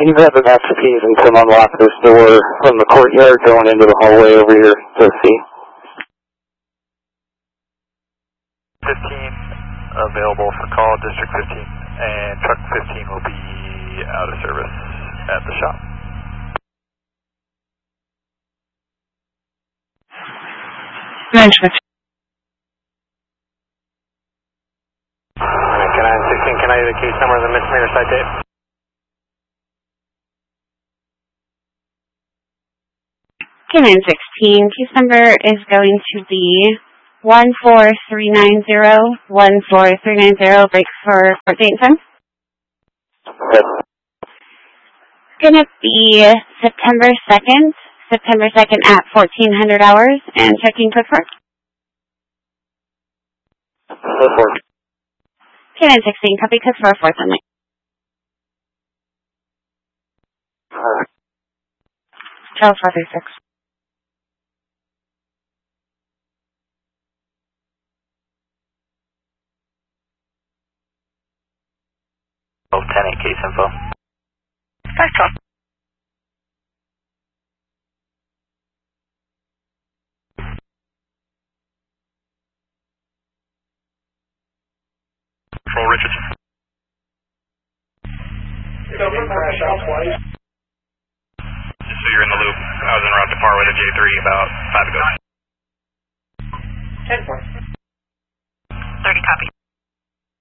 can you grab the master keys and come unlock this door from the courtyard going into the hallway over here to see? 15 available for call, District 15, and Truck 15 will be out of service at the shop. Management. Alright, 16, can I have the case number of the misdemeanor site date? K916, case number is going to be 14390, 14390, break for court date and time. Gonna be September 2nd at 1400 hours, and checking code 4. Code 4. K916, copy code 4, 4th only. Charles 436. 10 case info. 512. Control Richardson. Crash out twice. Just so you're in the loop, I was en route to Parway to J3 about 5 ago. 10-4. 30 copy.